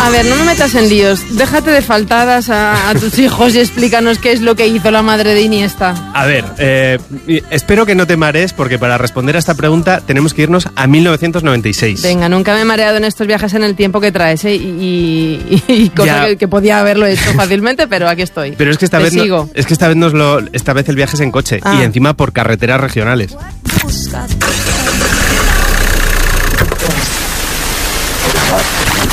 A ver, no me metas en líos. Déjate de faltadas a tus hijos y explícanos qué es lo que hizo la madre de Iniesta. A ver, espero que no te marees porque para responder a esta pregunta tenemos que irnos a 1996. Venga, nunca me he mareado en estos viajes en el tiempo que traes, ¿eh? Y cosa que podía haberlo hecho fácilmente, pero aquí estoy. Pero es que esta vez el viaje es en coche y encima por carreteras regionales.